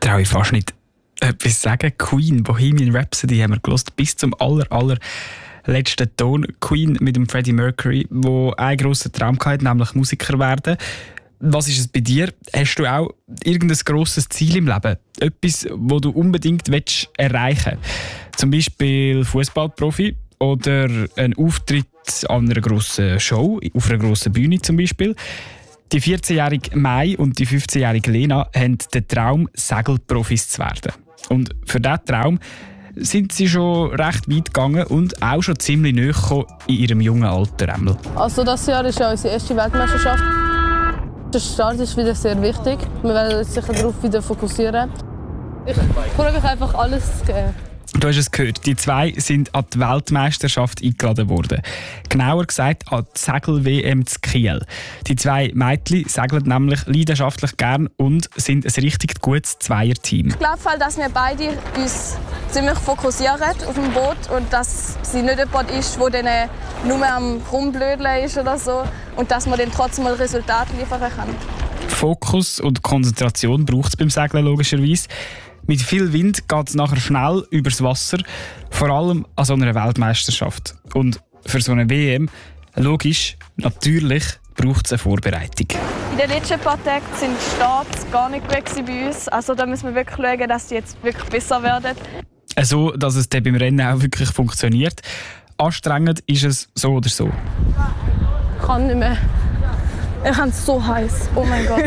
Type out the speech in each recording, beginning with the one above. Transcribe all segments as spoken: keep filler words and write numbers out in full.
traue ich fast nicht etwas sagen. Queen, Bohemian Rhapsody haben wir gehört, bis zum aller, aller letzten Ton. Queen mit dem Freddie Mercury, der einen grossen Traum hatte, nämlich Musiker werden. Was ist es bei dir? Hast du auch irgendein grosses Ziel im Leben? Etwas, das du unbedingt erreichen willst? Zum Beispiel Fußballprofi oder ein Auftritt an einer grossen Show, auf einer grossen Bühne zum Beispiel. Die vierzehnjährige Mai und die fünfzehnjährige Lena haben den Traum, Segelprofis zu werden. Und für diesen Traum sind sie schon recht weit gegangen und auch schon ziemlich nahe gekommen in ihrem jungen Alter. Emil. Also das Jahr ist ja unsere erste Weltmeisterschaft. Der Start ist wieder sehr wichtig. Wir werden uns sicher darauf wieder fokussieren. Ich freue mich einfach, alles zu geben. Du hast es gehört, die zwei sind an die Weltmeisterschaft eingeladen worden. Genauer gesagt an die Segel-W M zu Kiel. Die zwei Mädchen segeln nämlich leidenschaftlich gern und sind ein richtig gutes Zweierteam. Ich glaube, dass wir beide uns ziemlich fokussieren auf dem Boot und dass sie nicht jemand ist, der dann nur am Rumblödeln ist oder so und dass man dann trotzdem mal Resultate liefern kann. Fokus und Konzentration braucht es beim Segeln logischerweise. Mit viel Wind geht es nachher schnell übers Wasser, vor allem an so einer Weltmeisterschaft. Und für so eine W M, logisch, natürlich, braucht es eine Vorbereitung. In den letzten paar Tagen sind die Starts gar nicht gut bei uns. Also da müssen wir wirklich schauen, dass die jetzt wirklich besser werden. So, dass es dann beim Rennen auch wirklich funktioniert. Anstrengend ist es so oder so. Ich kann nicht mehr. Ich habe es so heiß. Oh mein Gott.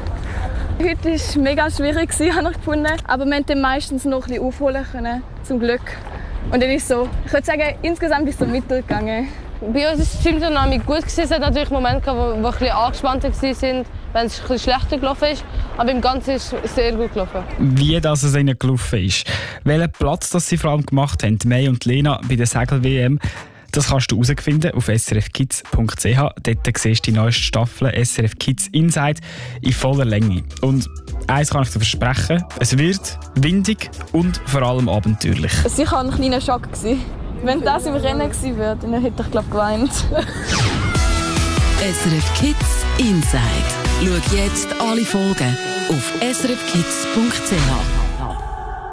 Heute war es mega schwierig, habe ich gefunden. Aber wir konnten meistens noch ein bisschen aufholen können, zum Glück. Und dann ist so, ich würde sagen, insgesamt ist es so mittel gegangen. Bei uns war die Teamdynamik gut. Es hat natürlich Momente, wo wir ein bisschen angespannter waren, wenn es ein bisschen schlechter gelaufen ist. Aber im Ganzen ist es sehr gut gelaufen. Wie das es ihnen gelaufen ist, welchen Platz das sie vor allem gemacht haben, May und Lena bei der Segel-W M, das kannst du herausfinden auf s r f kids punkt c h. Dort siehst du die neueste Staffel S R F Kids Inside in voller Länge. Und eins kann ich dir versprechen, es wird windig und vor allem abenteuerlich. Es war sicher ein kleiner Schock. Wenn das im Rennen gewesen wäre, dann hätte ich glaube geweint. S R F Kids Inside. Schau jetzt alle Folgen auf s r f kids punkt c h.